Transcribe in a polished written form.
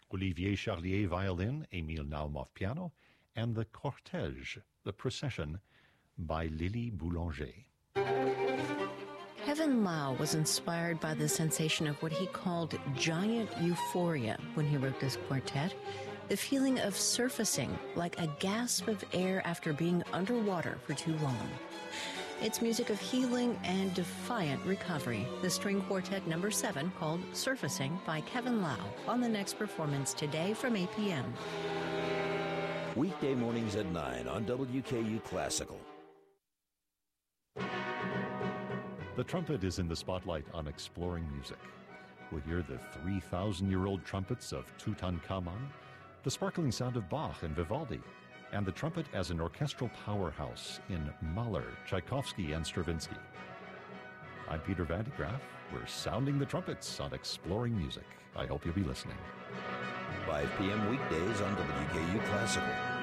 Olivier Charlier violin, Émile Naumov piano, and the Cortège, the procession, by Lily Boulanger. Kevin Lau was inspired by the sensation of what he called giant euphoria when he wrote this quartet, the feeling of surfacing like a gasp of air after being underwater for too long. It's music of healing and defiant recovery. The string quartet number 7 called Surfacing by Kevin Lau on the next performance today from 8 p.m. Weekday mornings at 9 on WKU Classical. The trumpet is in the spotlight on Exploring Music. We'll hear the 3,000-year-old trumpets of Tutankhamun, the sparkling sound of Bach and Vivaldi, and the trumpet as an orchestral powerhouse in Mahler, Tchaikovsky, and Stravinsky. I'm Peter Van de Graaff. We're sounding the trumpets on Exploring Music. I hope you'll be listening. 5 p.m. weekdays on WKU Classical.